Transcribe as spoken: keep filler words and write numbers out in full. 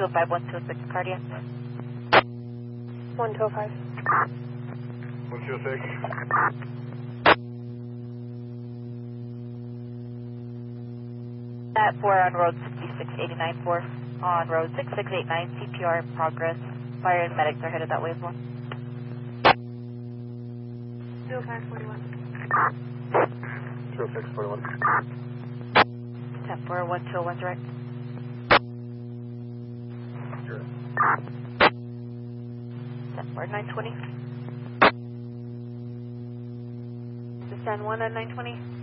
two oh five, one two oh six, cardiac. one two oh five. one two oh six. At four on road sixty-six eighty-nine, four on road six six eight nine, C P R in progress. Fire and medics are headed that way as well. two oh five, forty-one. two oh six, forty-one. ten four, one two oh one direct. Sure. ten four, nine twenty. Stand one on nine twenty.